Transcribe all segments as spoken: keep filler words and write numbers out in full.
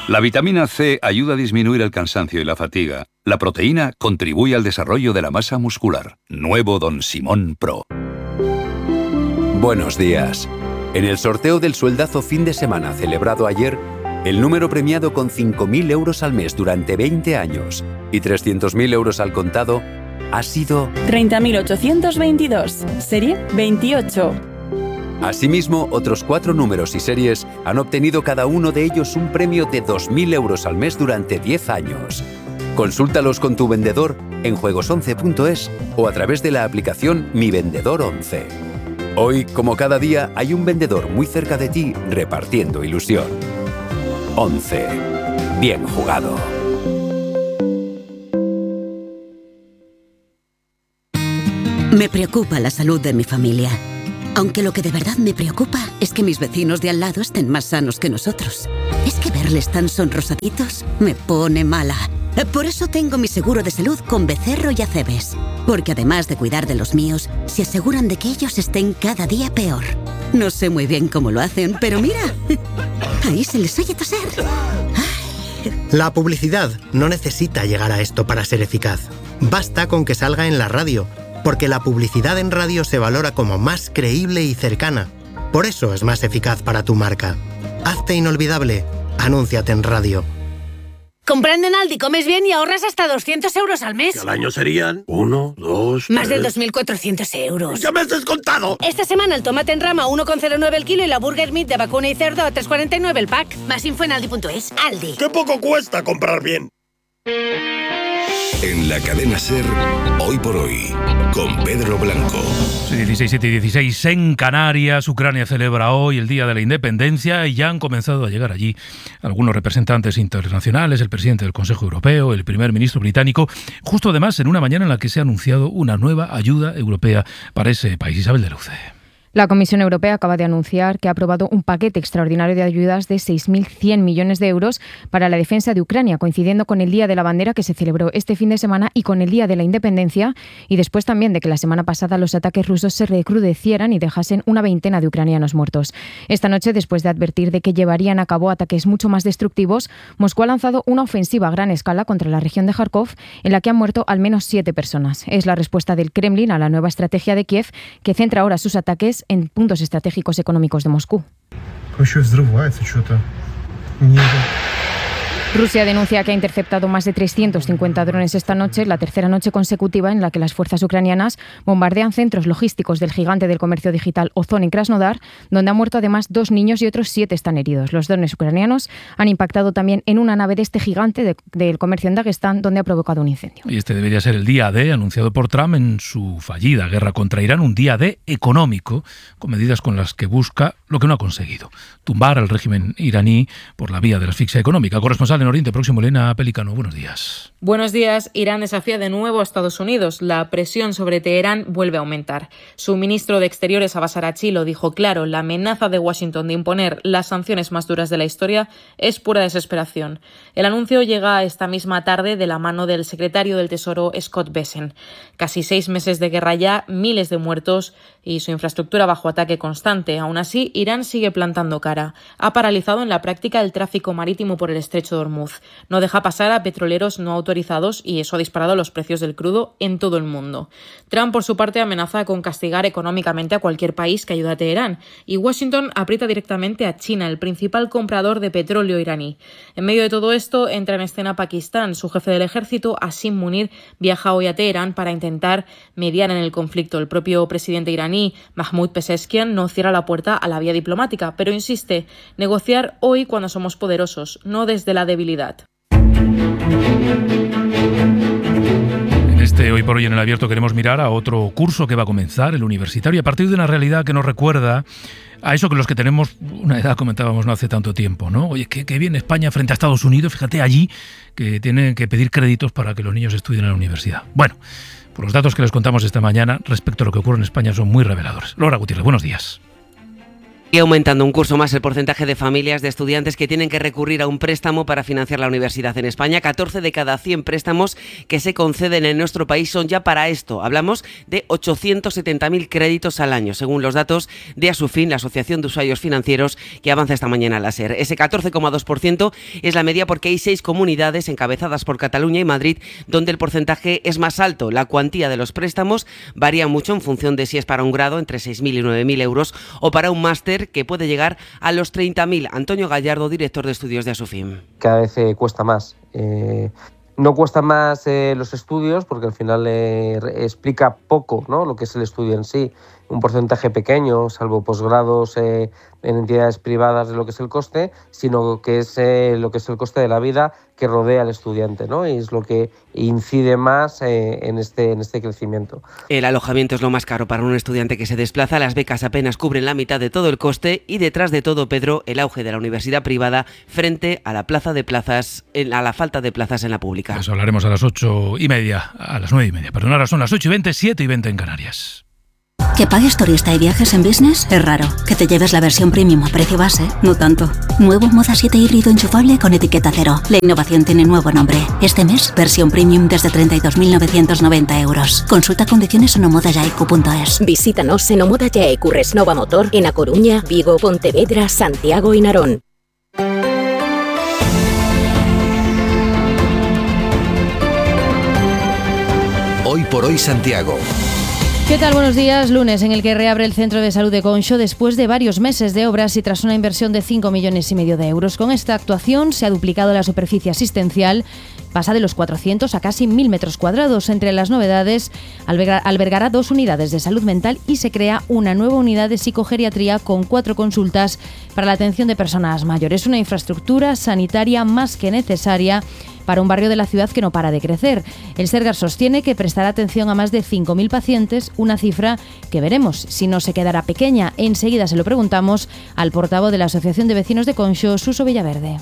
La vitamina C ayuda a disminuir el cansancio y la fatiga. La proteína contribuye al desarrollo de la masa muscular. Nuevo Don Simón Pro. Buenos días. En el sorteo del sueldazo fin de semana celebrado ayer, el número premiado con cinco mil euros al mes durante veinte años y trescientos mil euros al contado ha sido treinta mil ochocientos veintidós, serie veintiocho. Asimismo, otros cuatro números y series han obtenido cada uno de ellos un premio de dos mil euros al mes durante diez años. Consúltalos con tu vendedor en juegos once punto es o a través de la aplicación Mi Vendedor once. Hoy, como cada día, hay un vendedor muy cerca de ti repartiendo ilusión. once. Bien jugado. Me preocupa la salud de mi familia. Aunque lo que de verdad me preocupa es que mis vecinos de al lado estén más sanos que nosotros. Es que verles tan sonrosaditos me pone mala. Por eso tengo mi seguro de salud con Becerro y Acebes. Porque además de cuidar de los míos, se aseguran de que ellos estén cada día peor. No sé muy bien cómo lo hacen, pero mira, ahí se les oye toser. La publicidad no necesita llegar a esto para ser eficaz. Basta con que salga en la radio, porque la publicidad en radio se valora como más creíble y cercana. Por eso es más eficaz para tu marca. Hazte inolvidable. Anúnciate en radio. Comprando en Aldi comes bien y ahorras hasta doscientos euros al mes. Que al año serían uno, dos, Más de dos mil cuatrocientos euros. ¡Ya me has descontado! Esta semana el tomate en rama uno coma cero nueve el kilo y la burger meat de vacuna y cerdo a tres coma cuarenta y nueve el pack. Más info en aldi punto es. Aldi. ¡Qué poco cuesta comprar bien! En la cadena SER, Hoy por Hoy, con Pedro Blanco. dieciséis, siete y dieciséis en Canarias. Ucrania celebra hoy el Día de la Independencia y ya han comenzado a llegar allí algunos representantes internacionales, el presidente del Consejo Europeo, el primer ministro británico, justo además en una mañana en la que se ha anunciado una nueva ayuda europea para ese país. Isabel de Luce. La Comisión Europea acaba de anunciar que ha aprobado un paquete extraordinario de ayudas de seis mil cien millones de euros para la defensa de Ucrania, coincidiendo con el Día de la Bandera que se celebró este fin de semana y con el Día de la Independencia, y después también de que la semana pasada los ataques rusos se recrudecieran y dejasen una veintena de ucranianos muertos. Esta noche, después de advertir de que llevarían a cabo ataques mucho más destructivos, Moscú ha lanzado una ofensiva a gran escala contra la región de Kharkov, en la que han muerto al menos siete personas. Es la respuesta del Kremlin a la nueva estrategia de Kiev, que centra ahora sus ataques en puntos estratégicos económicos de Moscú. Rusia denuncia que ha interceptado más de trescientos cincuenta drones esta noche, la tercera noche consecutiva en la que las fuerzas ucranianas bombardean centros logísticos del gigante del comercio digital Ozon en Krasnodar, donde han muerto además dos niños y otros siete están heridos. Los drones ucranianos han impactado también en una nave de este gigante de, del comercio en Dagestán, donde ha provocado un incendio. Y este debería ser el día D, anunciado por Trump en su fallida guerra contra Irán, un día D económico, con medidas con las que busca lo que no ha conseguido: tumbar al régimen iraní por la vía de la asfixia económica. Corresponsal en Oriente Próximo, Elena Pelicano, buenos días. Buenos días. Irán desafía de nuevo a Estados Unidos. La presión sobre Teherán vuelve a aumentar. Su ministro de Exteriores, Abbas Araghchi, lo dijo claro: la amenaza de Washington de imponer las sanciones más duras de la historia es pura desesperación. El anuncio llega esta misma tarde de la mano del secretario del Tesoro, Scott Bessent. Casi seis meses de guerra ya, miles de muertos y su infraestructura bajo ataque constante. Aún así, Irán sigue plantando cara. Ha paralizado en la práctica el tráfico marítimo por el estrecho de Hormuz. No deja pasar a petroleros no autorizados y eso ha disparado los precios del crudo en todo el mundo. Trump, por su parte, amenaza con castigar económicamente a cualquier país que ayude a Teherán, y Washington aprieta directamente a China, el principal comprador de petróleo iraní. En medio de todo esto entra en escena Pakistán. Su jefe del ejército, Asim Munir, viaja hoy a Teherán para intentar mediar en el conflicto. El propio presidente iraní, Mahmoud Pezeshkian, no cierra la puerta a la vía diplomática, pero insiste: negociar hoy cuando somos poderosos, no desde la debilidad. En este Hoy por Hoy en el Abierto queremos mirar a otro curso que va a comenzar, el universitario, a partir de una realidad que nos recuerda a eso que los que tenemos una edad comentábamos no hace tanto tiempo, ¿no? Oye, qué, qué bien España frente a Estados Unidos, fíjate allí que tienen que pedir créditos para que los niños estudien en la universidad. Bueno, pues los datos que les contamos esta mañana respecto a lo que ocurre en España son muy reveladores. Laura Gutiérrez, buenos días. Y aumentando un curso más el porcentaje de familias de estudiantes que tienen que recurrir a un préstamo para financiar la universidad en España. catorce de cada cien préstamos que se conceden en nuestro país son ya para esto. Hablamos de ochocientos setenta mil créditos al año, según los datos de Asufin, la Asociación de Usuarios Financieros, que avanza esta mañana la SER. Ese catorce coma dos por ciento es la media porque hay seis comunidades encabezadas por Cataluña y Madrid donde el porcentaje es más alto. La cuantía de los préstamos varía mucho en función de si es para un grado, entre seis mil y nueve mil euros, o para un máster, que puede llegar a los treinta mil. Antonio Gallardo, director de estudios de Asufim. Cada vez eh, cuesta más. Eh, no cuesta más eh, los estudios porque al final eh, explica poco, ¿no?, lo que es el estudio en sí. Un porcentaje pequeño, salvo posgrados eh, en entidades privadas de lo que es el coste, sino que es eh, lo que es el coste de la vida que rodea al estudiante, ¿no? Y es lo que incide más eh, en este en este crecimiento. El alojamiento es lo más caro para un estudiante que se desplaza. Las becas apenas cubren la mitad de todo el coste y detrás de todo, Pedro, el auge de la universidad privada frente a la plaza de plazas, a la falta de plazas en la pública. Pues hablaremos a las ocho y media, a las nueve y media. Perdón, ahora son las ocho y veinte, siete y veinte en Canarias. Que pagues turista y viajes en business es raro. Que te lleves la versión premium a precio base, no tanto. Nuevo Moda siete híbrido enchufable con etiqueta cero. La innovación tiene nuevo nombre. Este mes, versión premium desde treinta y dos mil novecientos noventa euros. Consulta condiciones en omodayaicu punto es. Visítanos en Omodayaicu Resnova Motor en A Coruña, Vigo, Pontevedra, Santiago y Narón. Hoy por hoy Santiago. ¿Qué tal? Buenos días. Lunes en el que reabre el Centro de Salud de Conxo después de varios meses de obras y tras una inversión de cinco millones y medio de euros. Con esta actuación se ha duplicado la superficie asistencial, pasa de los cuatrocientos a casi mil metros cuadrados. Entre las novedades, albergará dos unidades de salud mental y se crea una nueva unidad de psicogeriatría con cuatro consultas para la atención de personas mayores. Una infraestructura sanitaria más que necesaria para un barrio de la ciudad que no para de crecer. El Sergas sostiene que prestará atención a más de cinco mil pacientes, una cifra que veremos si no se quedará pequeña. Enseguida se lo preguntamos al portavoz de la Asociación de Vecinos de Conxo, Suso Villaverde.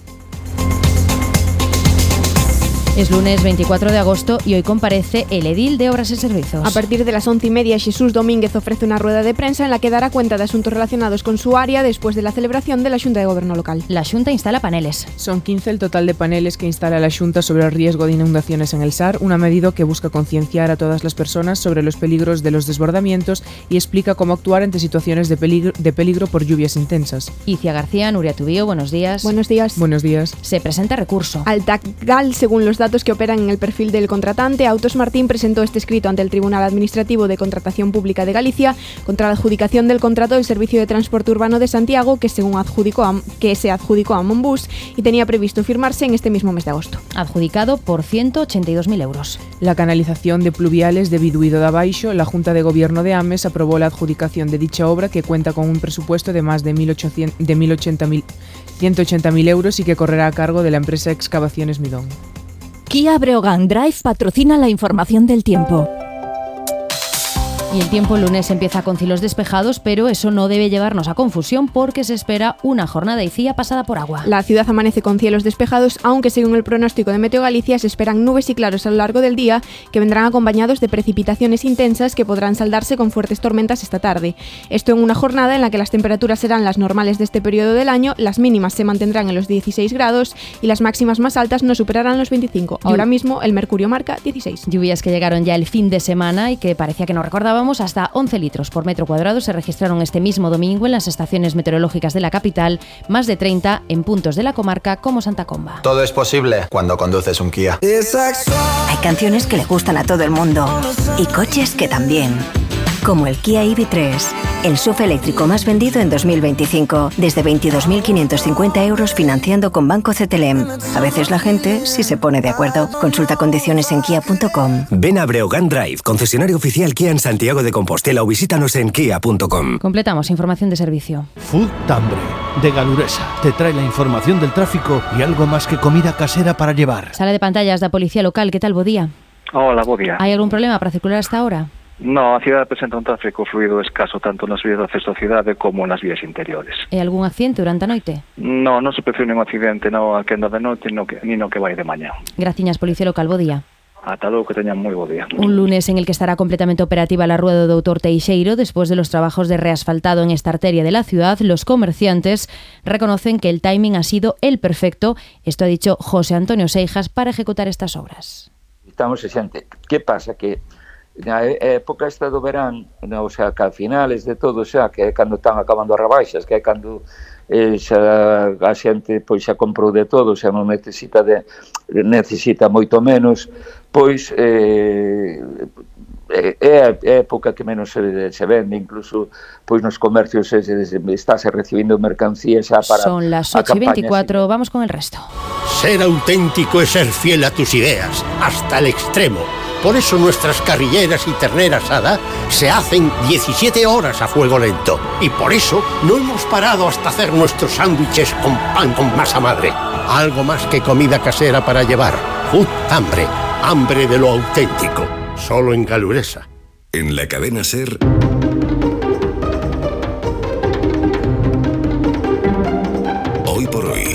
Es lunes veinticuatro de agosto y hoy comparece el edil de Obras y Servicios. A partir de las once y media, Jesús Domínguez ofrece una rueda de prensa en la que dará cuenta de asuntos relacionados con su área después de la celebración de la Xunta de Gobierno local. La Xunta instala paneles. Son quince el total de paneles que instala la Xunta sobre el riesgo de inundaciones en el Sar, una medida que busca concienciar a todas las personas sobre los peligros de los desbordamientos y explica cómo actuar ante situaciones de peligro, de peligro por lluvias intensas. Icia García, Nuria Tubío, buenos días. Buenos días. Buenos días. Se presenta recurso. Al TACGAL, según los datos que operan en el perfil del contratante, Autos Martín presentó este escrito ante el Tribunal Administrativo de Contratación Pública de Galicia contra la adjudicación del contrato del Servicio de Transporte Urbano de Santiago que, según adjudicó a, que se adjudicó a Monbus y tenía previsto firmarse en este mismo mes de agosto. Adjudicado por ciento ochenta y dos mil euros. La canalización de pluviales de Biduído de Abaixo, la Junta de Gobierno de Ames aprobó la adjudicación de dicha obra que cuenta con un presupuesto de más de mil ochenta mil ciento ochenta mil euros y que correrá a cargo de la empresa Excavaciones Midón. Kia Breogán Drive patrocina la información del tiempo. Y el tiempo el lunes empieza con cielos despejados, pero eso no debe llevarnos a confusión porque se espera una jornada icía pasada por agua. La ciudad amanece con cielos despejados, aunque según el pronóstico de Meteo Galicia se esperan nubes y claros a lo largo del día que vendrán acompañados de precipitaciones intensas que podrán saldarse con fuertes tormentas esta tarde. Esto en una jornada en la que las temperaturas serán las normales de este periodo del año, las mínimas se mantendrán en los dieciséis grados y las máximas más altas no superarán los veinticinco. Ahora mismo el mercurio marca dieciséis. Lluvias que llegaron ya el fin de semana y que parecía que no recordábamos. Hasta once litros por metro cuadrado se registraron este mismo domingo en las estaciones meteorológicas de la capital, más de treinta en puntos de la comarca como Santa Comba. Todo es posible cuando conduces un Kia. Hay canciones que le gustan a todo el mundo y coches que también. Como el Kia E V tres, el S U V eléctrico más vendido en dos mil veinticinco, desde veintidós mil quinientos cincuenta euros financiando con Banco C T L M. A veces la gente sí se pone de acuerdo. Consulta condiciones en kia punto com. Ven a Breogán Drive, concesionario oficial Kia en Santiago de Compostela o visítanos en kia punto com. Completamos información de servicio. Food Tambre, de Galuresa, te trae la información del tráfico y algo más que comida casera para llevar. Sala de pantallas da Policía Local, ¿qué tal, bo día? Hola, bo día. ¿Hay algún problema para circular hasta ahora? No, a cidade presenta un tráfico fluido escaso tanto nas vías de acceso á cidade como nas vías interiores. E algún accidente durante a noite? No, non se percibe un accidente no a que anda de noite no que, ni no que vai de mañá. Graciñas, Policía Local, bo día. Ata logo, que teñan moi bo día. Un lunes en el que estará completamente operativa la rueda do doutor Teixeiro. Después de los trabajos de reasfaltado en esta arteria de la ciudad, los comerciantes reconocen que el timing ha sido el perfecto. Esto ha dicho José Antonio Seijas para ejecutar estas obras. Estamos xente. Que pasa? Que na época esta do verán, o sea, que a finales de todo, o sea, que é cando están acabando as rebaixas, que é cando eh, xa, a xente pois xa comprou de todo, xa non necesita de necesita moito menos, pois eh, é a época que menos se, se vende, incluso pois nos comercios estáse recibindo mercancía xa para Son las ocho y veinticuatro, vamos con el resto. Ser auténtico es ser fiel a tus ideas, hasta el extremo. Por eso nuestras carrilleras y ternera asada se hacen diecisiete horas a fuego lento. Y por eso no hemos parado hasta hacer nuestros sándwiches con pan con masa madre. Algo más que comida casera para llevar. Food hambre, hambre de lo auténtico. Solo en Galuresa. En la cadena SER... Hoy por hoy.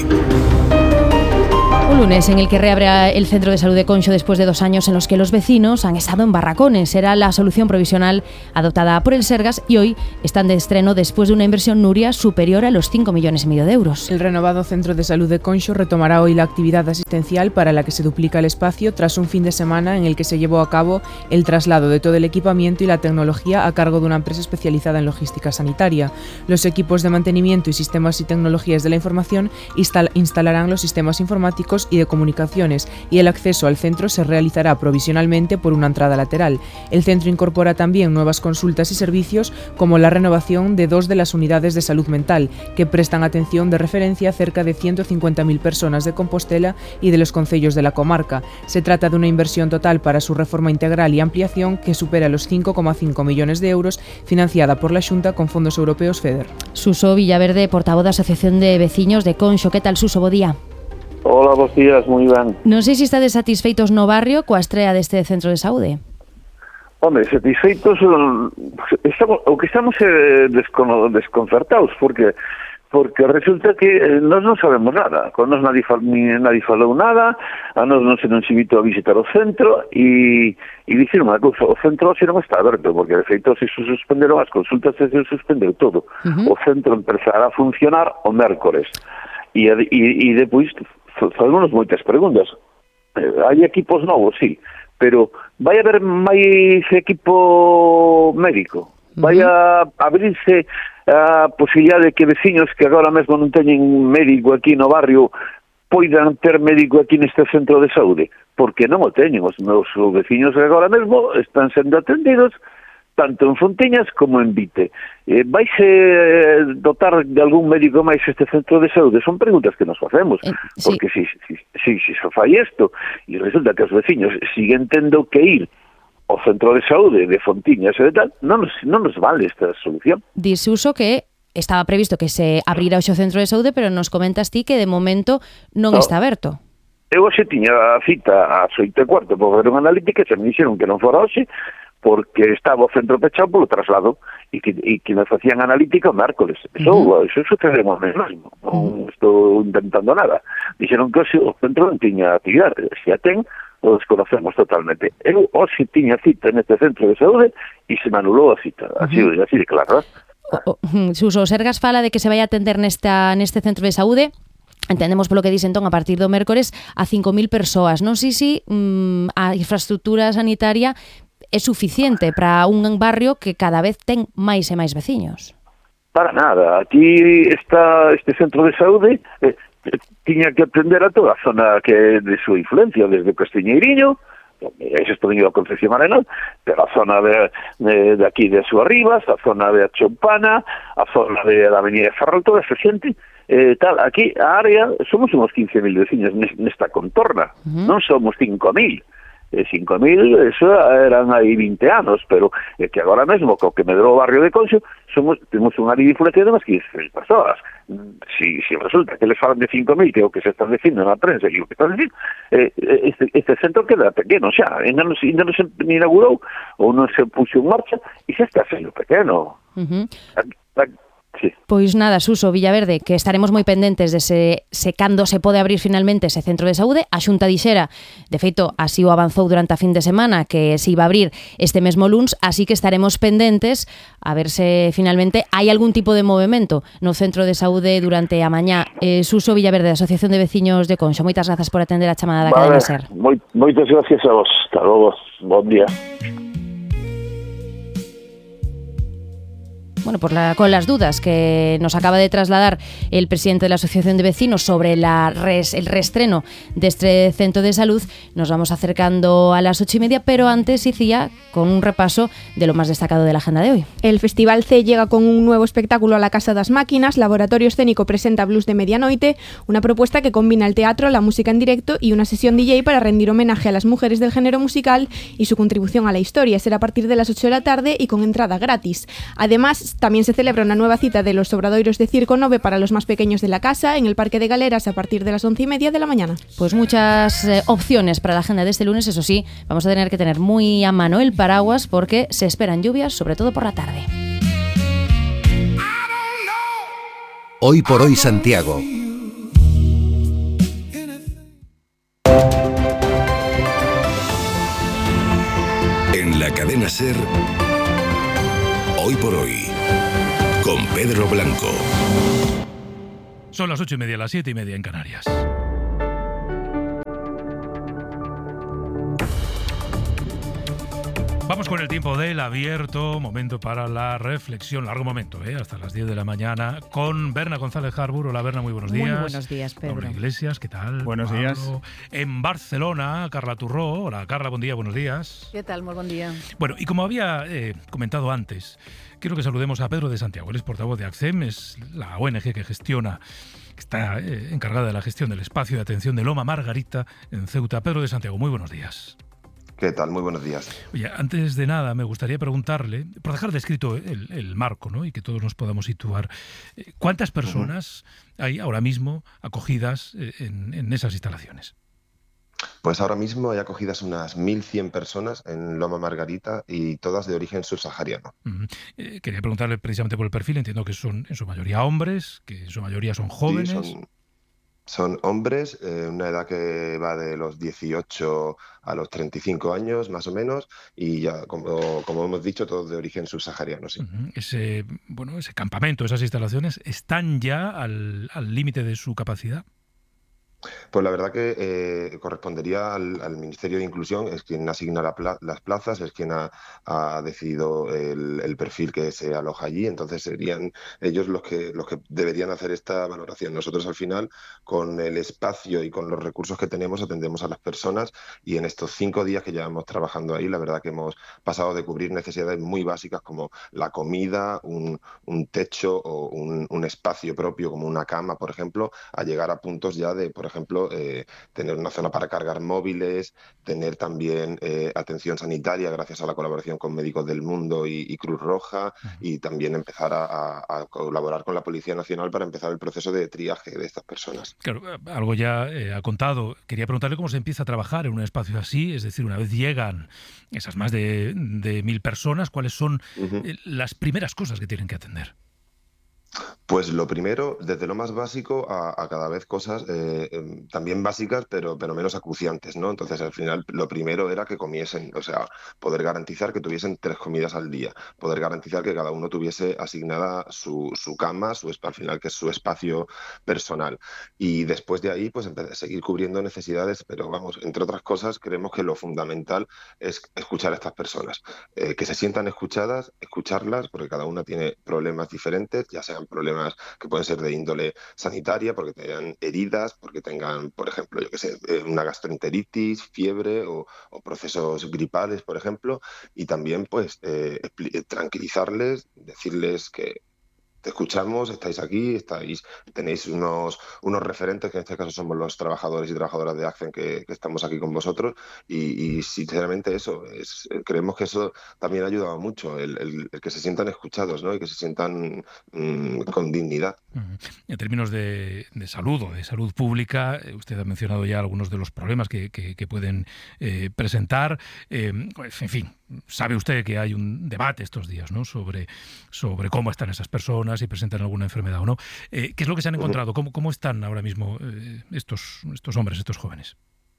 Un lunes en el que reabre el Centro de Salud de Conxo después de dos años en los que los vecinos han estado en barracones. Será la solución provisional adoptada por el Sergas y hoy están de estreno después de una inversión, Nuria, superior a los cinco millones y medio de euros. El renovado Centro de Salud de Conxo retomará hoy la actividad asistencial para la que se duplica el espacio tras un fin de semana en el que se llevó a cabo el traslado de todo el equipamiento y la tecnología a cargo de una empresa especializada en logística sanitaria. Los equipos de mantenimiento y sistemas y tecnologías de la información instal- instalarán los sistemas informáticos y de comunicaciones y el acceso al centro se realizará provisionalmente por una entrada lateral. El centro incorpora también nuevas consultas y servicios como la renovación de dos de las unidades de salud mental que prestan atención de referencia a cerca de ciento cincuenta mil personas de Compostela y de los concellos de la comarca. Se trata de una inversión total para su reforma integral y ampliación que supera los cinco coma cinco millones de euros, financiada por la Xunta con fondos europeos FEDER. Suso Villaverde, portavoz da Asociación de Veciños de Conxo. Que tal, Suso? Bo día. Hola, bos días, moi ben. Non sei se estades satisfeitos no barrio coa estrea deste centro de saúde. Hombre, satisfeitos, estamos, o que estamos é descon, desconcertados, porque porque resulta que nós non sabemos nada, con nós nadie, fal, nadie falou nada, a nós non se non se invitou a visitar o centro e, e dixer unha cousa, o centro xe non está aberto, porque de feito se suspenderon as consultas e se suspendeu todo. Uh-huh. O centro empezará a funcionar o mércores e, e, e depois fazemos moitas preguntas. Hai equipos novos, sí, pero vai haber máis equipo médico? Vai a abrirse a posibilidade de que veciños que agora mesmo non teñen médico aquí no barrio poidan ter médico aquí neste centro de saúde? Porque non o teñen. Os meus veciños que agora mesmo están sendo atendidos tanto en Fontiñas como en Vite. Eh, vaise dotar de algún médico máis este centro de saúde? Son preguntas que nos facemos, eh, sí. Porque si, si, si, si se fai isto e resulta que os veciños siguen tendo que ir ao centro de saúde de Fontiñas e de tal, non nos, non nos vale esta solución. Dice Uso que estaba previsto que se abrira o centro de saúde, pero nos comentas ti que de momento non no. está aberto. Eu hoxe tiña a cita ás oito e cuarto por ver unha analítica e se me dixeron que non fora hoxe porque estaba o centro pechado polo traslado e que, e que nos facían analítica o mércoles. Eso, uh-huh. eso sucede o mesmo, non estou inventando nada. Dixeron que hoxe o centro non tiña actividade, se a ten, o desconocemos totalmente. Eu hoxe tiña cita neste centro de saúde e se me anulou a cita, así, uh-huh. así de claro. O, o, Suso, Sergas fala de que se vai a atender nesta, neste centro de saúde. Entendemos polo que dicen entón a partir do mércores a cinco mil persoas. Non sei se mm, a infraestructura sanitaria é suficiente para un barrio que cada vez ten máis e máis veciños. Para nada. Aquí está este centro de saúde, eh, tiña que atender a toda a zona que de súa influencia, desde Castiñeiriño, ese está venido a Concepción Arenal, pero a zona de, de, de aquí de Súa Rivas, a zona de Chompana, a zona de la Avenida de Ferrol, toda esa xente, eh, tal, aquí a área, somos unos quince mil veciños nesta contorna, uh-huh. non somos cinco mil. E cinco mil, eso eran aí vinte anos, pero é que agora mesmo, co que medrou o barrio de Conxo, somos, temos unha área de influencia de umas quince mil persoas. Si, si resulta que les falan de cinco mil, que é o que se están dicindo na prensa, e o que están dicindo, eh, este, este centro queda pequeno xa, ainda non, ainda non se inaugurou, ou non se puxo en marcha, e xa está sendo pequeno. Uh-huh. Sí. Pois nada, Suso Villaverde, que estaremos moi pendentes de se, se cando se pode abrir finalmente ese centro de saúde. A Xunta dixera, de feito, así o avanzou durante a fin de semana, que se iba a abrir este mesmo luns, así que estaremos pendentes a ver se finalmente hai algún tipo de movimento no centro de saúde durante a mañá. Eh, Suso Villaverde, da Asociación de Veciños de Conxo, moitas grazas por atender a chamada da Vale, Cadena SER. moi, moitas gracias a vos. Hasta logo. Bon día. Bueno, por la, con las dudas que nos acaba de trasladar el presidente de la Asociación de Vecinos sobre la res, el reestreno de este centro de salud, nos vamos acercando a las ocho y media, pero antes, Icía, con un repaso de lo más destacado de la agenda de hoy. El Festival C llega con un nuevo espectáculo a la Casa das Máquinas. Laboratorio Escénico presenta Blues de Medianoite, una propuesta que combina el teatro, la música en directo y una sesión D J para rendir homenaje a las mujeres del género musical y su contribución a la historia. Será a partir de las ocho de la tarde y con entrada gratis. Además, también se celebra una nueva cita de los Obradoiros de Circo Nove para los más pequeños de la casa en el Parque de Galeras a partir de las once y media de la mañana. Pues muchas eh, opciones para la agenda de este lunes. Eso sí, vamos a tener que tener muy a mano el paraguas porque se esperan lluvias, sobre todo por la tarde. Hoy por hoy Santiago. En la cadena SER, Hoy por hoy, con Pedro Blanco. Son las ocho y media, las siete y media en Canarias. Vamos con el tiempo del abierto, momento para la reflexión, largo momento, ¿eh? Hasta las diez de la mañana, con Berna González Harbour. Hola Berna, muy buenos días. Muy buenos días, Pedro. Laura Iglesias, ¿qué tal? Buenos Pablo. días. En Barcelona, Carla Turró. Hola Carla, buen día, buenos días. ¿Qué tal? Muy buen día. Bueno, y como había eh, comentado antes, quiero que saludemos a Pedro de Santiago. Él es portavoz de ACCEM, es la O N G que gestiona, que está eh, encargada de la gestión del espacio de atención de Loma Margarita en Ceuta. Pedro de Santiago, muy buenos días. ¿Qué tal? Muy buenos días. Oye, antes de nada me gustaría preguntarle, por dejar descrito el, el marco, ¿no? Y que todos nos podamos situar, ¿cuántas personas uh-huh. hay ahora mismo acogidas en, en esas instalaciones? Pues ahora mismo hay acogidas unas mil cien personas en Loma Margarita y todas de origen subsahariano. Uh-huh. Eh, quería preguntarle precisamente por el perfil, entiendo que son en su mayoría hombres, que en su mayoría son jóvenes. Sí, son... Son hombres, eh, una edad que va de los dieciocho a los treinta y cinco años, más o menos, y ya, como, como hemos dicho, todos de origen subsahariano, sí. Uh-huh. Ese, bueno, ese campamento, esas instalaciones, ¿están ya al límite de su capacidad? Pues la verdad que eh, correspondería al, al Ministerio de Inclusión, es quien asigna la pla- las plazas, es quien ha, ha decidido el, el perfil que se aloja allí, entonces serían ellos los que, los que deberían hacer esta valoración. Nosotros al final, con el espacio y con los recursos que tenemos, atendemos a las personas y en estos cinco días que llevamos trabajando ahí, la verdad que hemos pasado de cubrir necesidades muy básicas como la comida, un, un techo o un, un espacio propio como una cama, por ejemplo, a llegar a puntos ya de, por ejemplo, eh, tener una zona para cargar móviles, tener también eh, atención sanitaria gracias a la colaboración con Médicos del Mundo y, y Cruz Roja, uh-huh. y también empezar a, a, a colaborar con la Policía Nacional para empezar el proceso de triaje de estas personas. Claro, algo ya eh, ha contado. Quería preguntarle cómo se empieza a trabajar en un espacio así, es decir, una vez llegan esas más de, de mil personas, ¿cuáles son uh-huh. eh, las primeras cosas que tienen que atender? Pues lo primero, desde lo más básico a, a cada vez cosas eh, eh, también básicas, pero, pero menos acuciantes, ¿no? Entonces, al final, lo primero era que comiesen, o sea, poder garantizar que tuviesen tres comidas al día, poder garantizar que cada uno tuviese asignada su, su cama, su al final, que es su espacio personal. Y después de ahí, pues, empezar a seguir cubriendo necesidades, pero vamos, entre otras cosas, creemos que lo fundamental es escuchar a estas personas, eh, que se sientan escuchadas, escucharlas, porque cada una tiene problemas diferentes, ya sean problemas que pueden ser de índole sanitaria, porque tengan heridas, porque tengan, por ejemplo, yo qué sé, una gastroenteritis, fiebre o, o procesos gripales, por ejemplo, y también pues eh, tranquilizarles, decirles que te escuchamos, estáis aquí, estáis, tenéis unos, unos referentes, que en este caso somos los trabajadores y trabajadoras de ACCEM que, que estamos aquí con vosotros, y, y sinceramente eso, es, creemos que eso también ha ayudado mucho, el, el, el que se sientan escuchados, ¿no? Y que se sientan mmm, con dignidad. En términos de, de salud o de salud pública, usted ha mencionado ya algunos de los problemas que, que, que pueden eh, presentar, eh, en fin, sabe usted que hay un debate estos días, ¿no?, sobre, sobre cómo están esas personas, si presentan alguna enfermedad o no. Eh, ¿Qué es lo que se han encontrado? ¿Cómo, cómo están ahora mismo eh, estos, estos hombres, estos jóvenes?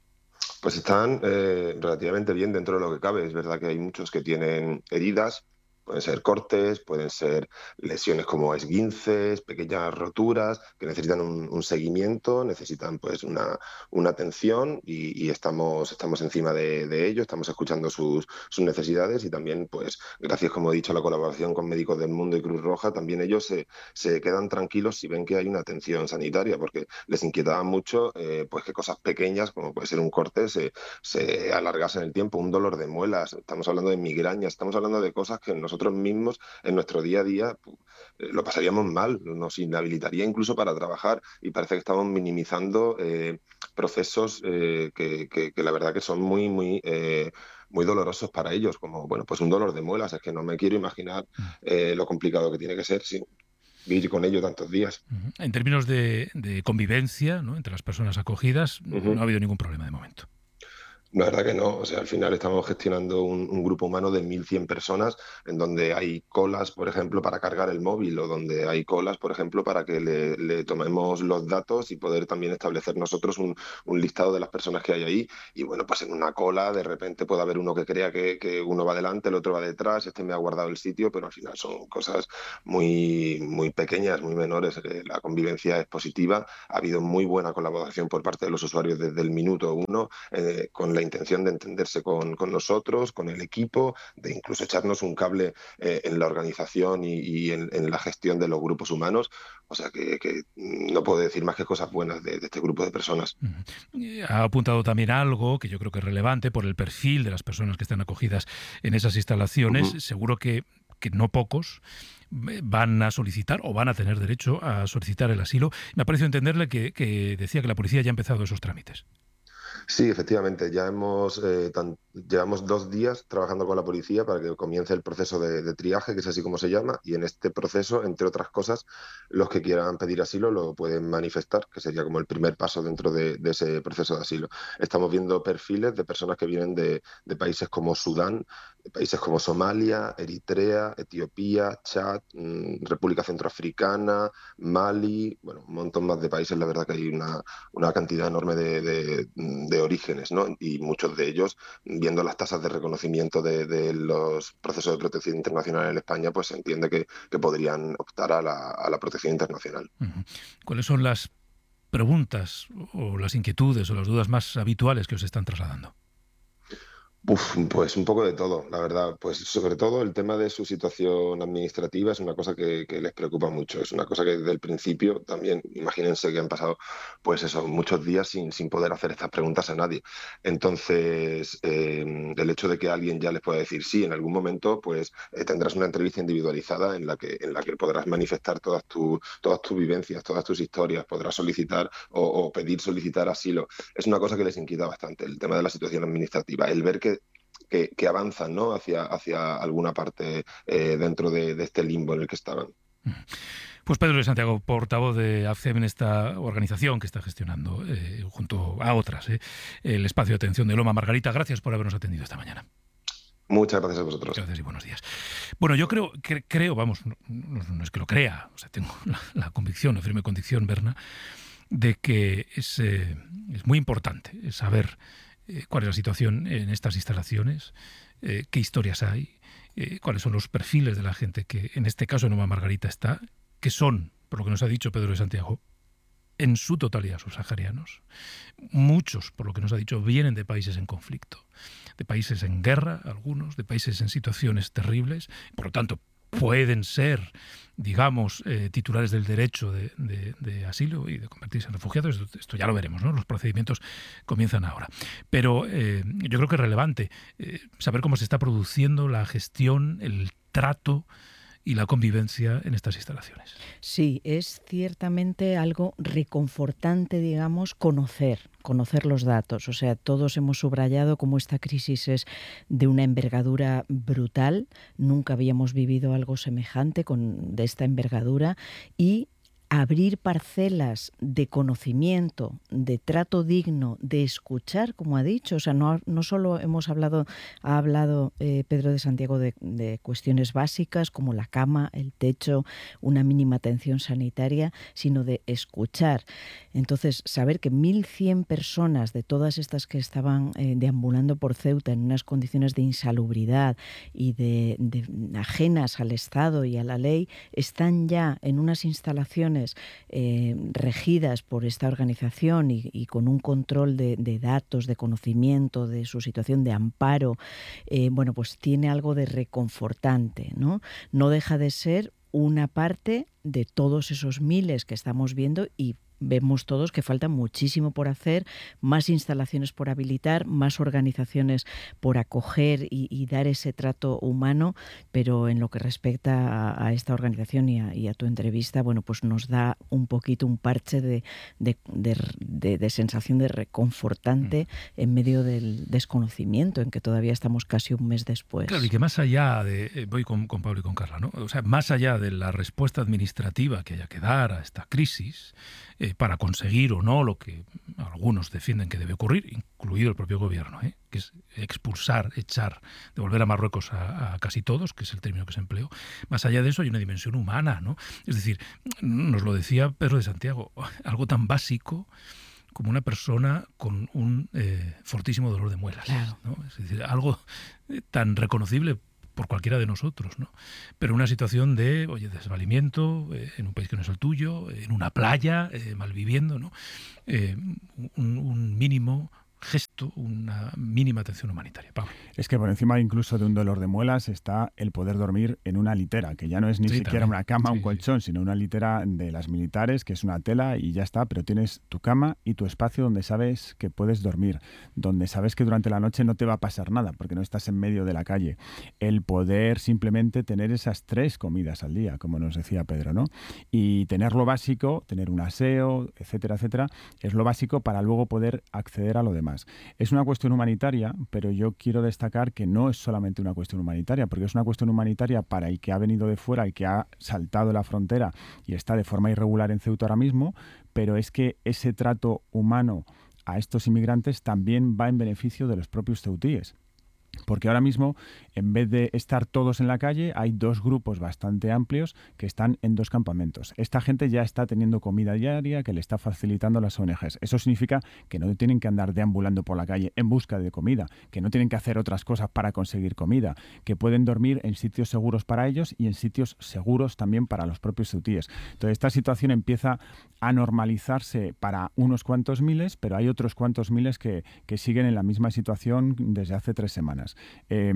Pues están eh, relativamente bien dentro de lo que cabe. Es verdad que hay muchos que tienen heridas, pueden ser cortes, pueden ser lesiones como esguinces, pequeñas roturas, que necesitan un, un seguimiento, necesitan pues una, una atención y, y estamos, estamos encima de, de ello, estamos escuchando sus, sus necesidades y también, pues gracias, como he dicho, a la colaboración con Médicos del Mundo y Cruz Roja, también ellos se, se quedan tranquilos si ven que hay una atención sanitaria, porque les inquietaba mucho eh, pues que cosas pequeñas, como puede ser un corte, se, se alargasen el tiempo, un dolor de muelas, estamos hablando de migrañas, estamos hablando de cosas que nosotros mismos en nuestro día a día eh, lo pasaríamos mal, nos inhabilitaría incluso para trabajar y parece que estamos minimizando eh, procesos eh, que, que, que la verdad que son muy, muy, eh, muy dolorosos para ellos, como bueno, pues un dolor de muelas, es que no me quiero imaginar eh, lo complicado que tiene que ser sin vivir con ello tantos días. En términos de, de convivencia, ¿no?, entre las personas acogidas, uh-huh. no ha habido ningún problema de momento. La verdad que no, o sea, al final estamos gestionando un, un grupo humano de mil cien personas en donde hay colas, por ejemplo, para cargar el móvil o donde hay colas, por ejemplo, para que le, le tomemos los datos y poder también establecer nosotros un, un listado de las personas que hay ahí. Y bueno, pues en una cola de repente puede haber uno que crea que, que uno va delante, el otro va detrás, este me ha guardado el sitio, pero al final son cosas muy, muy pequeñas, muy menores. La convivencia es positiva, ha habido muy buena colaboración por parte de los usuarios desde el minuto uno, eh, con la la intención de entenderse con, con nosotros, con el equipo, de incluso echarnos un cable eh, en la organización y, y en, en la gestión de los grupos humanos. O sea que, que no puedo decir más que cosas buenas de, de este grupo de personas. Ha apuntado también algo que yo creo que es relevante por el perfil de las personas que están acogidas en esas instalaciones. Uh-huh. Seguro que, que no pocos van a solicitar o van a tener derecho a solicitar el asilo. Me ha parecido entenderle que, que decía que la policía ya ha empezado esos trámites. Sí, efectivamente, ya hemos eh, tan, llevamos dos días trabajando con la policía para que comience el proceso de, de triaje, que es así como se llama, y en este proceso, entre otras cosas, los que quieran pedir asilo lo pueden manifestar, que sería como el primer paso dentro de, de ese proceso de asilo. Estamos viendo perfiles de personas que vienen de, de países como Sudán, de países como Somalia, Eritrea, Etiopía, Chad, mmm, República Centroafricana, Mali, bueno, un montón más de países. La verdad que hay una, una cantidad enorme de, de, de orígenes, ¿no? Y muchos de ellos, viendo las tasas de reconocimiento de, de los procesos de protección internacional en España, pues se entiende que, que podrían optar a la, a la protección internacional. Uh-huh. ¿Cuáles son las preguntas o las inquietudes o las dudas más habituales que os están trasladando? Uf, pues un poco de todo, la verdad. Pues sobre todo el tema de su situación administrativa es una cosa que, que les preocupa mucho. Es una cosa que desde el principio también, imagínense que han pasado pues eso, muchos días sin, sin poder hacer estas preguntas a nadie. Entonces, eh, el hecho de que alguien ya les pueda decir sí, en algún momento pues eh, tendrás una entrevista individualizada en la que, en la que podrás manifestar todas, tu, todas tus vivencias, todas tus historias, podrás solicitar o, o pedir solicitar asilo. Es una cosa que les inquieta bastante, el tema de la situación administrativa, el ver que Que, que avanzan, ¿no?, hacia, hacia alguna parte eh, dentro de, de este limbo en el que estaban. Pues Pedro de Santiago, portavoz de AFCEM en esta organización que está gestionando, eh, junto a otras, eh, el espacio de atención de Loma. Margarita, gracias por habernos atendido esta mañana. Muchas gracias a vosotros. Gracias y buenos días. Bueno, yo creo, que, creo vamos, no, no es que lo crea, o sea, tengo la, la convicción, la firme convicción, Berna, de que es, eh, es muy importante saber cuál es la situación en estas instalaciones, eh, qué historias hay, eh, cuáles son los perfiles de la gente que en este caso en Loma Margarita está, que son, por lo que nos ha dicho Pedro de Santiago, en su totalidad subsaharianos. Muchos, por lo que nos ha dicho, vienen de países en conflicto, de países en guerra, algunos, de países en situaciones terribles, por lo tanto pueden ser, digamos, eh, titulares del derecho de, de, de asilo y de convertirse en refugiados. Esto, esto ya lo veremos, ¿no? Los procedimientos comienzan ahora. Pero eh, yo creo que es relevante eh, saber cómo se está produciendo la gestión, el trato y la convivencia en estas instalaciones. Sí, es ciertamente algo reconfortante, digamos, conocer, conocer los datos. O sea, todos hemos subrayado cómo esta crisis es de una envergadura brutal. Nunca habíamos vivido algo semejante con, de esta envergadura y abrir parcelas de conocimiento, de trato digno, de escuchar, como ha dicho. O sea, no, no solo hemos hablado, ha hablado eh, Pedro de Santiago de, de cuestiones básicas como la cama, el techo, una mínima atención sanitaria, sino de escuchar. Entonces, saber que mil cien personas de todas estas que estaban eh, deambulando por Ceuta en unas condiciones de insalubridad y de, de ajenas al Estado y a la ley, están ya en unas instalaciones Eh, regidas por esta organización y, y con un control de, de datos, de conocimiento de su situación de amparo, eh, bueno, pues tiene algo de reconfortante, ¿no? No deja de ser una parte de todos esos miles que estamos viendo y vemos todos que falta muchísimo por hacer, más instalaciones por habilitar, más organizaciones por acoger y, y dar ese trato humano, pero en lo que respecta a, a esta organización y a, y a tu entrevista, bueno, pues nos da un poquito un parche de, de, de, de, de sensación de reconfortante mm. en medio del desconocimiento en que todavía estamos casi un mes después. Claro, y que más allá de, voy con, con Pablo y con Carla, ¿no? O sea, más allá de la respuesta administrativa que haya que dar a esta crisis, eh, para conseguir o no lo que algunos defienden que debe ocurrir, incluido el propio gobierno, ¿eh? que es expulsar, echar, devolver a Marruecos a, a casi todos, que es el término que se empleó. Más allá de eso hay una dimensión humana, ¿no? Es decir, nos lo decía Pedro de Santiago, algo tan básico como una persona con un eh, fortísimo dolor de muelas, claro. ¿no? Es decir, algo eh, tan reconocible por cualquiera de nosotros, ¿no? Pero una situación de, oye, desvalimiento, eh, en un país que no es el tuyo, en una playa, eh, malviviendo, ¿no? Eh, un, un mínimo gesto, una mínima atención humanitaria. Pablo. Es que por encima incluso de un dolor de muelas está el poder dormir en una litera, que ya no es ni sí, siquiera también. Una cama, sí, un colchón, sí. sino una litera de las militares, que es una tela y ya está, pero tienes tu cama y tu espacio donde sabes que puedes dormir, donde sabes que durante la noche no te va a pasar nada, porque no estás en medio de la calle. El poder simplemente tener esas tres comidas al día, como nos decía Pedro, ¿no? Y tener lo básico, tener un aseo, etcétera, etcétera, es lo básico para luego poder acceder a lo demás. Es una cuestión humanitaria, pero yo quiero destacar que no es solamente una cuestión humanitaria, porque es una cuestión humanitaria para el que ha venido de fuera y que ha saltado la frontera y está de forma irregular en Ceuta ahora mismo, pero es que ese trato humano a estos inmigrantes también va en beneficio de los propios ceutíes. Porque ahora mismo, en vez de estar todos en la calle, hay dos grupos bastante amplios que están en dos campamentos. Esta gente ya está teniendo comida diaria que le está facilitando las O N Ges. Eso significa que no tienen que andar deambulando por la calle en busca de comida, que no tienen que hacer otras cosas para conseguir comida, que pueden dormir en sitios seguros para ellos y en sitios seguros también para los propios ceutíes. Entonces, esta situación empieza a normalizarse para unos cuantos miles, pero hay otros cuantos miles que, que siguen en la misma situación desde hace tres semanas. Eh,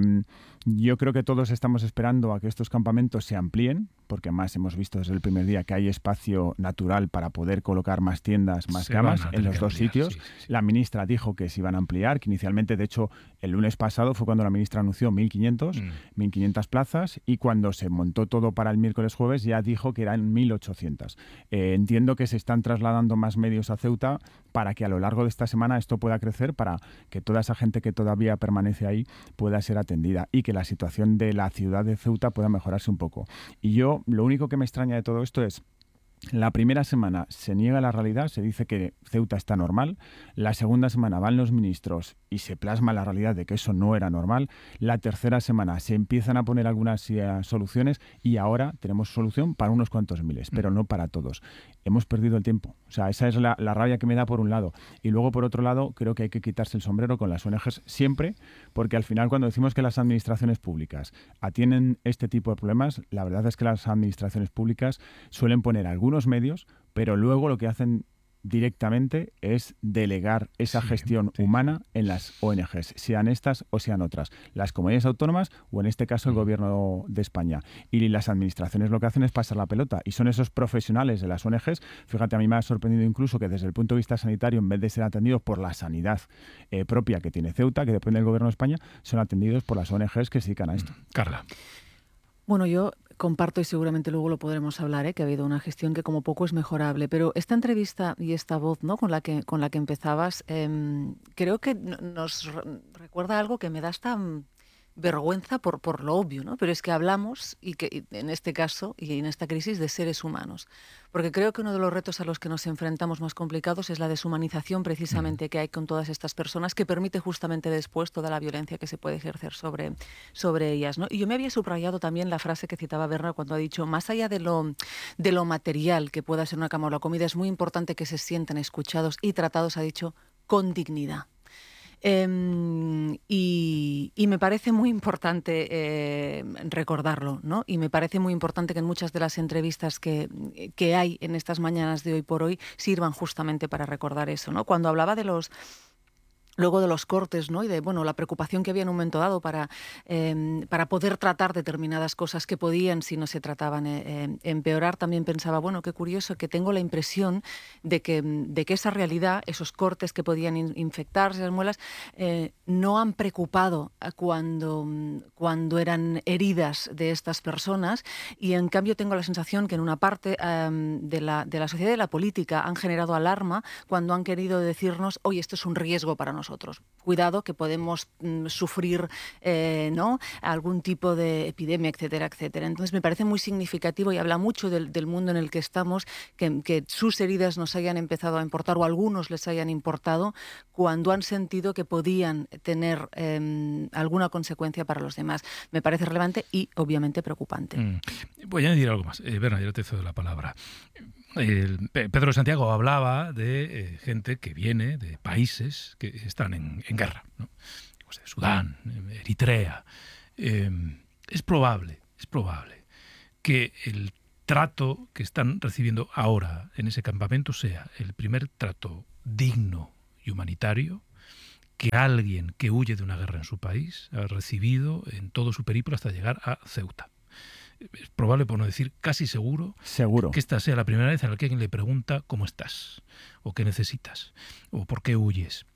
yo creo que todos estamos esperando a que estos campamentos se amplíen, porque además hemos visto desde el primer día que hay espacio natural para poder colocar más tiendas, más se camas en los dos ampliar, sitios. Sí, sí, sí. La ministra dijo que se iban a ampliar, que inicialmente, de hecho, el lunes pasado fue cuando la ministra anunció mil quinientas plazas y cuando se montó todo para el miércoles jueves ya dijo que eran mil ochocientas. Eh, entiendo que se están trasladando más medios a Ceuta para que a lo largo de esta semana esto pueda crecer, para que toda esa gente que todavía permanece ahí pueda ser atendida y que la situación de la ciudad de Ceuta pueda mejorarse un poco. Y yo, lo único que me extraña de todo esto es: la primera semana se niega la realidad, se dice que Ceuta está normal. La segunda semana van los ministros y se plasma la realidad de que eso no era normal. La tercera semana se empiezan a poner algunas uh, soluciones y ahora tenemos solución para unos cuantos miles, pero no para todos. Hemos perdido el tiempo. O sea, esa es la, la rabia que me da por un lado. Y luego, por otro lado, creo que hay que quitarse el sombrero con las O N Ges siempre, porque al final, cuando decimos que las administraciones públicas atienden este tipo de problemas, la verdad es que las administraciones públicas suelen poner algunos medios, pero luego lo que hacen directamente es delegar esa sí, gestión sí. humana en las O N Ges, sean estas o sean otras, las comunidades autónomas o en este caso el gobierno de España. Y las administraciones lo que hacen es pasar la pelota y son esos profesionales de las O N Ges. Fíjate, a mí me ha sorprendido incluso que desde el punto de vista sanitario, en vez de ser atendidos por la sanidad eh, propia que tiene Ceuta, que depende del gobierno de España, son atendidos por las O N Ges que se dedican a esto. Carla. Bueno, yo comparto, y seguramente luego lo podremos hablar, ¿eh? que ha habido una gestión que como poco es mejorable, pero esta entrevista y esta voz, ¿no? con la que con la que empezabas, eh, creo que nos recuerda algo que me da hasta vergüenza por, por lo obvio, ¿no? Pero es que hablamos, y que en este caso y en esta crisis, de seres humanos. Porque creo que uno de los retos a los que nos enfrentamos más complicados es la deshumanización precisamente que hay con todas estas personas, que permite justamente después toda la violencia que se puede ejercer sobre, sobre ellas, ¿no? Y yo me había subrayado también la frase que citaba Berna cuando ha dicho, más allá de lo, de lo material que pueda ser una cama o la comida, es muy importante que se sientan escuchados y tratados, ha dicho, con dignidad. Eh, y, y me parece muy importante eh, recordarlo, ¿no? Y me parece muy importante que en muchas de las entrevistas que, que hay en estas mañanas de Hoy por Hoy sirvan justamente para recordar eso, ¿no? Cuando hablaba de los... Luego de los cortes, ¿no? Y de, bueno, la preocupación que había en un momento dado para, eh, para poder tratar determinadas cosas que podían, si no se trataban, eh, empeorar, también pensaba, bueno, qué curioso, que tengo la impresión de que, de que esa realidad, esos cortes que podían in, infectarse, las muelas, eh, no han preocupado cuando, cuando eran heridas de estas personas, y en cambio tengo la sensación que en una parte eh, de, la, de la sociedad y de la política han generado alarma cuando han querido decirnos, oye, esto es un riesgo para nosotros. Nosotros. Cuidado que podemos mm, sufrir eh, ¿no? algún tipo de epidemia, etcétera, etcétera. Entonces me parece muy significativo y habla mucho del, del mundo en el que estamos, que, que sus heridas nos hayan empezado a importar o algunos les hayan importado cuando han sentido que podían tener eh, alguna consecuencia para los demás. Me parece relevante y obviamente preocupante. Mm. Voy a añadir algo más. Eh, Berna, yo te cedo la palabra. El Pedro de Santiago hablaba de eh, gente que viene de países que están en, en guerra, ¿no? Pues de Sudán, Eritrea. Eh, es probable, es probable que el trato que están recibiendo ahora en ese campamento sea el primer trato digno y humanitario que alguien que huye de una guerra en su país ha recibido en todo su periplo hasta llegar a Ceuta. Es probable, por no decir casi seguro, seguro, que esta sea la primera vez en la que alguien le pregunta cómo estás, o qué necesitas, o por qué huyes,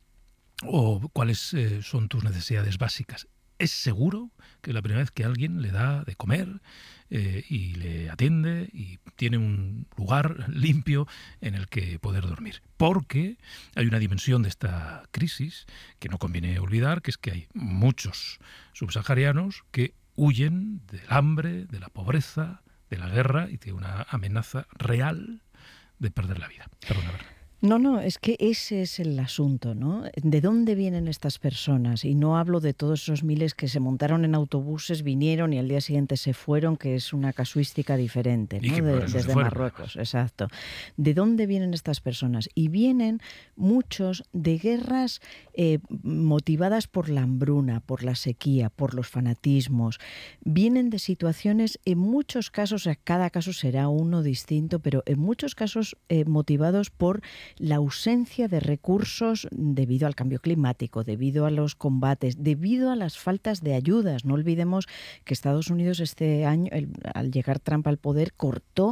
o cuáles eh, son tus necesidades básicas. Es seguro que es la primera vez que alguien le da de comer eh, y le atiende y tiene un lugar limpio en el que poder dormir. Porque hay una dimensión de esta crisis que no conviene olvidar, que es que hay muchos subsaharianos que huyen del hambre, de la pobreza, de la guerra y de una amenaza real de perder la vida. Perdona, Berna. No, no, es que ese es el asunto, ¿no? ¿De dónde vienen estas personas? Y no hablo de todos esos miles que se montaron en autobuses, vinieron y al día siguiente se fueron, que es una casuística diferente, ¿no? De, desde Marruecos, exacto. ¿De dónde vienen estas personas? Y vienen muchos de guerras eh, motivadas por la hambruna, por la sequía, por los fanatismos. Vienen de situaciones, en muchos casos, o sea, cada caso será uno distinto, pero en muchos casos eh, motivados por la ausencia de recursos debido al cambio climático, debido a los combates, debido a las faltas de ayudas. No olvidemos que Estados Unidos este año, el, al llegar Trump al poder, cortó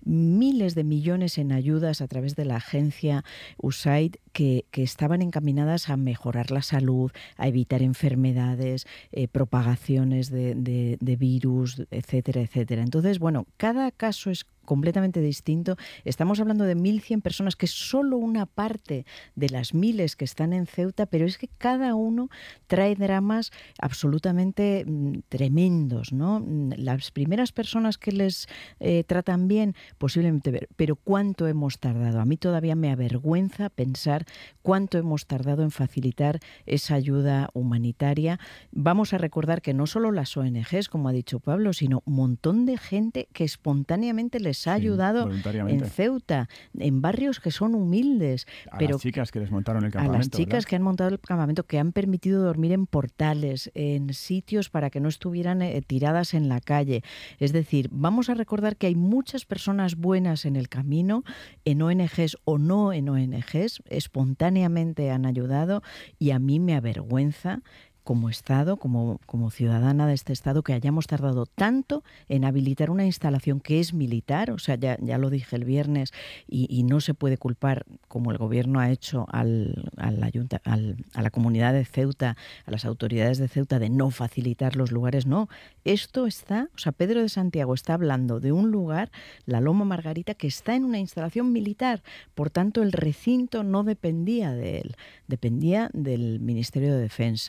miles de millones en ayudas a través de la agencia U S A I D que, que estaban encaminadas a mejorar la salud, a evitar enfermedades, eh, propagaciones de, de, de virus, etcétera, etcétera. Entonces, bueno, cada caso es completamente distinto. Estamos hablando de mil cien personas, que es solo una parte de las miles que están en Ceuta, pero es que cada uno trae dramas absolutamente mm, tremendos, ¿no? Las primeras personas que les eh, tratan bien, posiblemente, pero ¿cuánto hemos tardado? A mí todavía me avergüenza pensar cuánto hemos tardado en facilitar esa ayuda humanitaria. Vamos a recordar que no solo las O N Ges, como ha dicho Pablo, sino un montón de gente que espontáneamente les ha ayudado sí, en Ceuta, en barrios que son humildes. A pero las chicas que les montaron el campamento. A las chicas ¿verdad? que han montado el campamento, que han permitido dormir en portales, en sitios para que no estuvieran eh, tiradas en la calle. Es decir, vamos a recordar que hay muchas personas buenas en el camino, en O N Ges o no en O N Ges, espontáneamente han ayudado, y a mí me avergüenza como Estado, como, como ciudadana de este Estado, que hayamos tardado tanto en habilitar una instalación que es militar. O sea, ya, ya lo dije el viernes, y, y no se puede culpar, como el Gobierno ha hecho al, al ayunta, al, a la comunidad de Ceuta, a las autoridades de Ceuta, de no facilitar los lugares. No, esto está, o sea, Pedro de Santiago está hablando de un lugar, la Loma Margarita, que está en una instalación militar. Por tanto, el recinto no dependía de él, dependía del Ministerio de Defensa.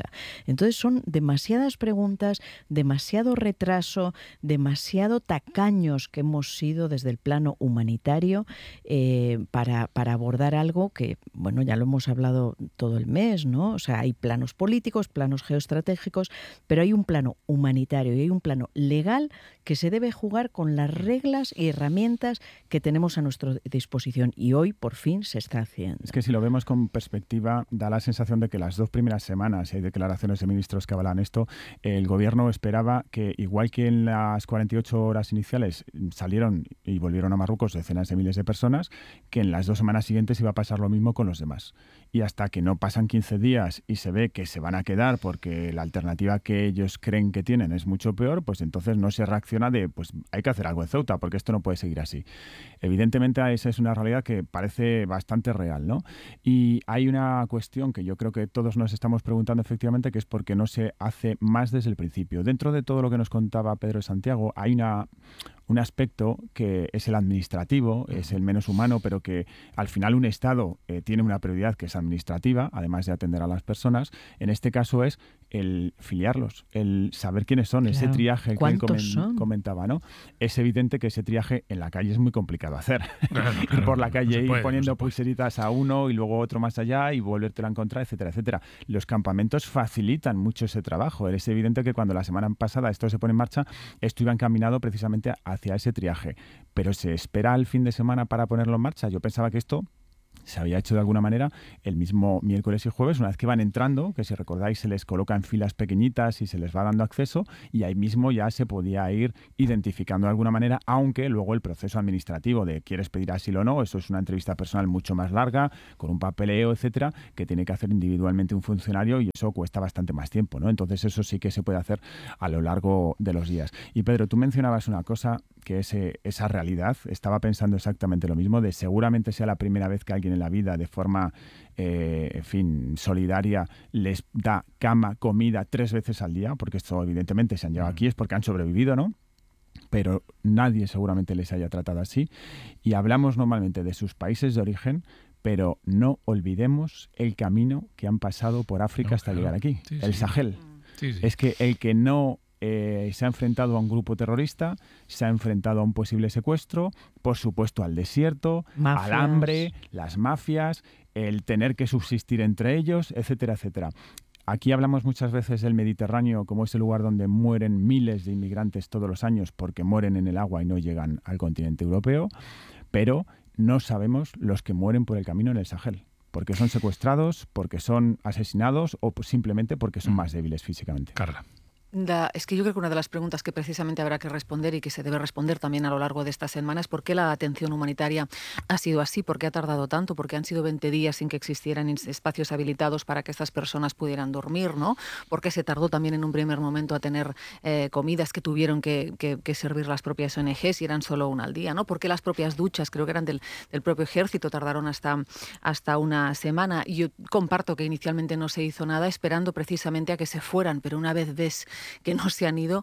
Entonces son demasiadas preguntas, demasiado retraso, demasiado tacaños que hemos sido desde el plano humanitario eh, para, para abordar algo que, bueno, ya lo hemos hablado todo el mes, ¿no? O sea, hay planos políticos, planos geoestratégicos, pero hay un plano humanitario y hay un plano legal que se debe jugar con las reglas y herramientas que tenemos a nuestra disposición, y hoy por fin se está haciendo. Es que si lo vemos con perspectiva, da la sensación de que las dos primeras semanas, hay declaraciones de ministros que avalan esto, el gobierno esperaba que, igual que en las cuarenta y ocho horas iniciales salieron y volvieron a Marruecos decenas de miles de personas, que en las dos semanas siguientes iba a pasar lo mismo con los demás. Y hasta que no pasan quince días y se ve que se van a quedar porque la alternativa que ellos creen que tienen es mucho peor, pues entonces no se reacciona de, pues hay que hacer algo en Ceuta porque esto no puede seguir así. Evidentemente esa es una realidad que parece bastante real, ¿no? Y hay una cuestión que yo creo que todos nos estamos preguntando efectivamente, que es por qué no se hace más desde el principio. Dentro de todo lo que nos contaba Pedro de Santiago, hay una... un aspecto que es el administrativo, es el menos humano, pero que al final un Estado eh, tiene una prioridad que es administrativa, además de atender a las personas. En este caso es el filiarlos, el saber quiénes son, claro. Ese triaje que él comen, comentaba, ¿no? Es evidente que ese triaje en la calle es muy complicado hacer. Claro, ir por la calle, no puede, ir poniendo no pulseritas a uno y luego otro más allá y volvértelo a encontrar, etcétera, etcétera. Los campamentos facilitan mucho ese trabajo. Es evidente que cuando la semana pasada esto se pone en marcha, esto iba encaminado precisamente hacia ese triaje. Pero ¿se espera al fin de semana para ponerlo en marcha? Yo pensaba que esto se había hecho de alguna manera el mismo miércoles y jueves, una vez que van entrando, que si recordáis se les coloca en filas pequeñitas y se les va dando acceso, y ahí mismo ya se podía ir identificando de alguna manera, aunque luego el proceso administrativo de quieres pedir asilo o no, eso es una entrevista personal mucho más larga, con un papeleo, etcétera, que tiene que hacer individualmente un funcionario, y eso cuesta bastante más tiempo, ¿no? Entonces eso sí que se puede hacer a lo largo de los días. Y Pedro, tú mencionabas una cosa que es eh, esa realidad. Estaba pensando exactamente lo mismo, de seguramente sea la primera vez que alguien en la vida de forma, eh, en fin, solidaria les da cama, comida tres veces al día, porque esto evidentemente se han llevado aquí es porque han sobrevivido, ¿no? Pero nadie seguramente les haya tratado así. Y hablamos normalmente de sus países de origen, pero no olvidemos el camino que han pasado por África no, hasta claro. llegar aquí, sí, el sí. Sahel. Sí, sí. Es que el que no Eh, se ha enfrentado a un grupo terrorista, se ha enfrentado a un posible secuestro, por supuesto al desierto, mafias. Al hambre, las mafias, el tener que subsistir entre ellos, etcétera, etcétera. Aquí hablamos muchas veces del Mediterráneo como ese lugar donde mueren miles de inmigrantes todos los años porque mueren en el agua y no llegan al continente europeo, pero no sabemos los que mueren por el camino en el Sahel, porque son secuestrados, porque son asesinados o simplemente porque son más débiles físicamente. Carla. Da, es que yo creo que una de las preguntas que precisamente habrá que responder y que se debe responder también a lo largo de esta semana es por qué la atención humanitaria ha sido así, por qué ha tardado tanto, por qué han sido veinte días sin que existieran espacios habilitados para que estas personas pudieran dormir, ¿no? Por qué se tardó también en un primer momento a tener eh, comidas que tuvieron que, que, que servir las propias O N Ges y eran solo una al día, ¿no? Por qué las propias duchas, creo que eran del, del propio ejército, tardaron hasta, hasta una semana. Y yo comparto que inicialmente no se hizo nada esperando precisamente a que se fueran, pero una vez ves que no se han ido,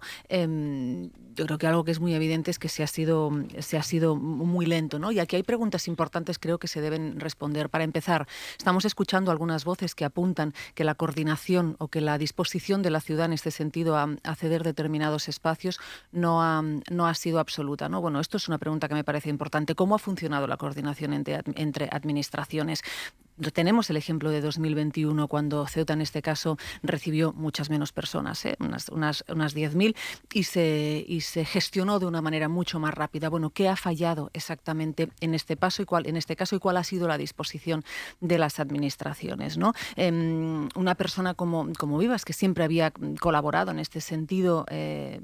eh, yo creo que algo que es muy evidente es que se ha sido, se ha sido muy lento, ¿no? Y aquí hay preguntas importantes, creo, que se deben responder. Para empezar, estamos escuchando algunas voces que apuntan que la coordinación o que la disposición de la ciudad en este sentido a, a ceder determinados espacios no ha, no ha sido absoluta, ¿no? Bueno, esto es una pregunta que me parece importante. ¿Cómo ha funcionado la coordinación entre, entre administraciones? Tenemos el ejemplo de dos mil veintiuno, cuando Ceuta, en este caso, recibió muchas menos personas, ¿eh? unas, unas, unas diez mil, y se, y se gestionó de una manera mucho más rápida. Bueno, ¿qué ha fallado exactamente en este paso y cuál, en este caso, y cuál ha sido la disposición de las administraciones, ¿no? Eh, una persona como, como Vivas, que siempre había colaborado en este sentido, eh,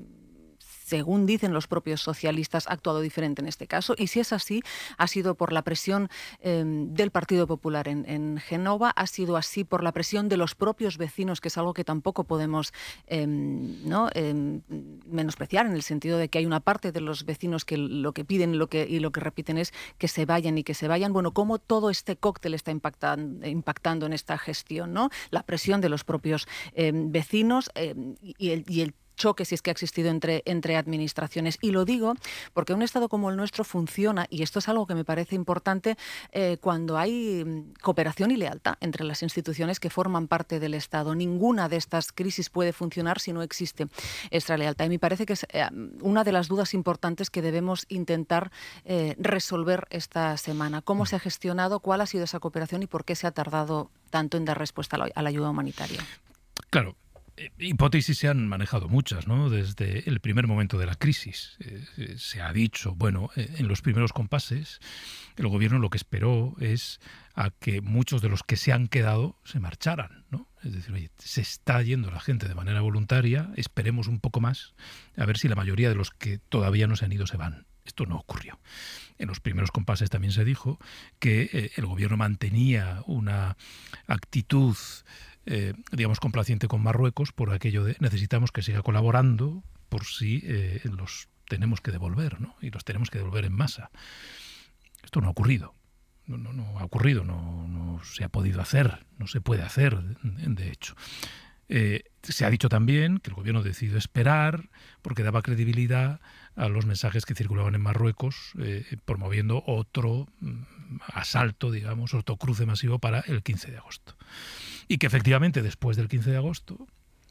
según dicen los propios socialistas, ha actuado diferente en este caso, y si es así, ha sido por la presión eh, del Partido Popular en, en Génova, ha sido así por la presión de los propios vecinos, que es algo que tampoco podemos eh, ¿no? eh, menospreciar, en el sentido de que hay una parte de los vecinos que lo que piden lo que, y lo que repiten es que se vayan y que se vayan. Bueno, cómo todo este cóctel está impactando, impactando en esta gestión, ¿no? La presión de los propios eh, vecinos eh, y el, y el choque, si es que ha existido entre, entre administraciones. Y lo digo porque un Estado como el nuestro funciona, y esto es algo que me parece importante, eh, cuando hay cooperación y lealtad entre las instituciones que forman parte del Estado. Ninguna de estas crisis puede funcionar si no existe esta lealtad. Y me parece que es eh, una de las dudas importantes que debemos intentar eh, resolver esta semana. ¿Cómo se ha gestionado? ¿Cuál ha sido esa cooperación? ¿Y por qué se ha tardado tanto en dar respuesta a la, a la ayuda humanitaria? Claro. Hipótesis se han manejado muchas, ¿no? Desde el primer momento de la crisis. Eh, se ha dicho, bueno, eh, en los primeros compases, el gobierno lo que esperó es a que muchos de los que se han quedado se marcharan, ¿no? Es decir, oye, se está yendo la gente de manera voluntaria, esperemos un poco más, a ver si la mayoría de los que todavía no se han ido se van. Esto no ocurrió. En los primeros compases también se dijo que eh, el gobierno mantenía una actitud Eh, digamos, complaciente con Marruecos por aquello de necesitamos que siga colaborando por si eh, los tenemos que devolver, ¿no? Y los tenemos que devolver en masa. Esto no ha ocurrido. No, no, no ha ocurrido, no, no se ha podido hacer, no se puede hacer, de, de hecho. Eh, se ha dicho también que el gobierno decidió esperar porque daba credibilidad a los mensajes que circulaban en Marruecos eh, promoviendo otro mm, asalto, digamos, otro cruce masivo para el quince de agosto. Y que efectivamente después del quince de agosto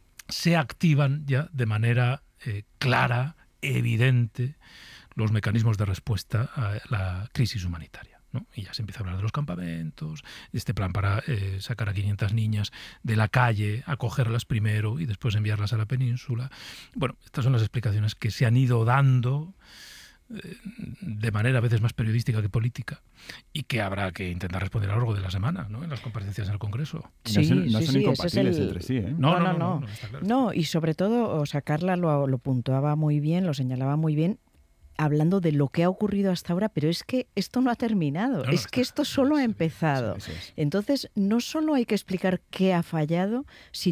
se activan ya de manera eh, clara, evidente, los mecanismos de respuesta a la crisis humanitaria, ¿no? Y ya se empieza a hablar de los campamentos, este plan para eh, sacar a quinientas niñas de la calle, acogerlas primero y después enviarlas a la península. Bueno, estas son las explicaciones que se han ido dando eh, de manera a veces más periodística que política y que habrá que intentar responder a lo largo de la semana, ¿no? En las comparecencias en el Congreso. Sí, no son, no sí, son sí, incompatibles ese es el... entre sí, ¿eh? No, no, no. No, no, no, está claro. No, y sobre todo, o sea, Carla lo, lo puntuaba muy bien, lo señalaba muy bien, hablando de lo que ha ocurrido hasta ahora, pero es que esto no ha terminado, no, es no, que esto solo ha empezado. Sí, sí, sí. Entonces, no solo hay que explicar qué ha fallado, sino